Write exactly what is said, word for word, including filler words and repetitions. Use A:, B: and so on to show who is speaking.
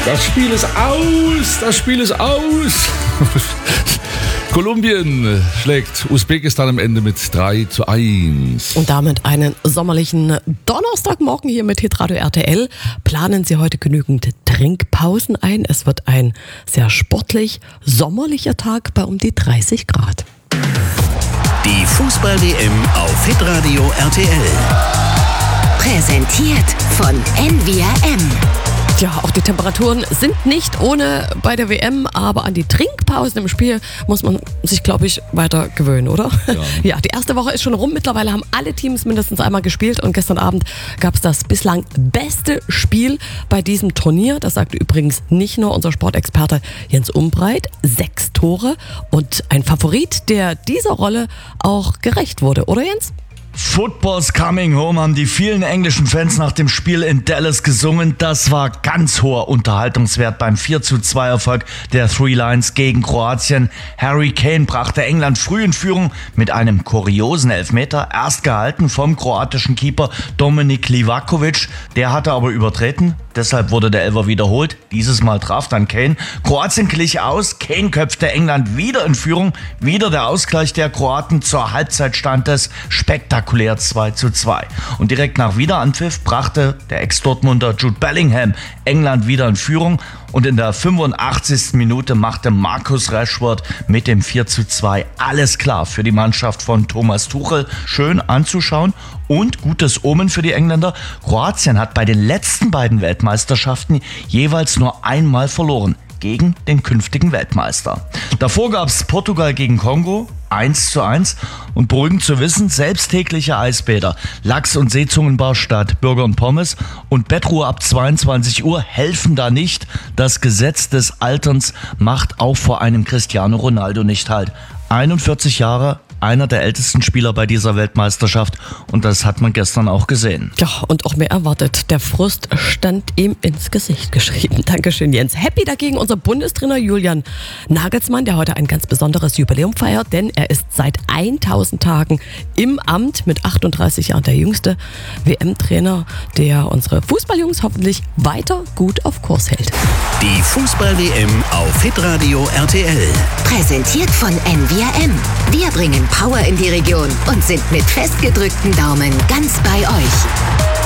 A: Das Spiel ist aus, das Spiel ist aus. Kolumbien schlägt Usbekistan am Ende mit drei zu eins.
B: Und damit einen sommerlichen Donnerstagmorgen hier mit Hitradio R T L. Planen Sie heute genügend Trinkpausen ein. Es wird ein sehr sportlich sommerlicher Tag bei um die dreißig Grad.
C: Die Fußball-W M auf Hitradio R T L.
D: Präsentiert von Envia M.
B: Ja, auch die Temperaturen sind nicht ohne bei der W M, aber an die Trinkpausen im Spiel muss man sich, glaube ich, weiter gewöhnen, oder?
A: Ja.
B: Ja, die erste Woche ist schon rum. Mittlerweile haben alle Teams mindestens einmal gespielt und gestern Abend gab es das bislang beste Spiel bei diesem Turnier. Das sagte übrigens nicht nur unser Sportexperte Jens Umbreit. Sechs Tore und ein Favorit, der dieser Rolle auch gerecht wurde, oder Jens?
E: Football's coming home haben die vielen englischen Fans nach dem Spiel in Dallas gesungen. Das war ganz hoher Unterhaltungswert beim vier zu zwei Erfolg der Three Lions gegen Kroatien. Harry Kane brachte England früh in Führung mit einem kuriosen Elfmeter, erst gehalten vom kroatischen Keeper Dominik Livakovic. Der hatte aber übertreten, deshalb wurde der Elfer wiederholt. Dieses Mal traf dann Kane. Kroatien glich aus, Kane köpfte England wieder in Führung. Wieder der Ausgleich der Kroaten, zur Halbzeit stand es spektakulär zwei zu zwei. Und direkt nach Wiederanpfiff brachte der Ex-Dortmunder Jude Bellingham England wieder in Führung. Und in der fünfundachtzigsten Minute machte Marcus Rashford mit dem vier zu zwei alles klar für die Mannschaft von Thomas Tuchel. Schön anzuschauen und gutes Omen für die Engländer. Kroatien hat bei den letzten beiden Weltmeisterschaften jeweils nur einmal verloren gegen den künftigen Weltmeister. Davor gab es Portugal gegen Kongo, eins zu eins. Und beruhigend zu wissen, selbsttägliche Eisbäder, Lachs- und Seezungenbar statt Burger und Pommes und Bettruhe ab zweiundzwanzig Uhr helfen da nicht. Das Gesetz des Alterns macht auch vor einem Cristiano Ronaldo nicht halt. einundvierzig Jahre, einer der ältesten Spieler bei dieser Weltmeisterschaft, und das hat man gestern auch gesehen.
B: Ja, und auch mehr erwartet. Der Frust stand ihm ins Gesicht geschrieben. Dankeschön, Jens. Happy dagegen unser Bundestrainer Julian Nagelsmann, der heute ein ganz besonderes Jubiläum feiert, denn er ist seit tausend Tagen im Amt, mit achtunddreißig Jahren der jüngste W M-Trainer, der unsere Fußballjungs hoffentlich weiter gut auf Kurs hält.
C: Die Fußball-W M auf Hitradio R T L.
D: Präsentiert von Envia M. Wir bringen Power in die Region und sind mit festgedrückten Daumen ganz bei euch.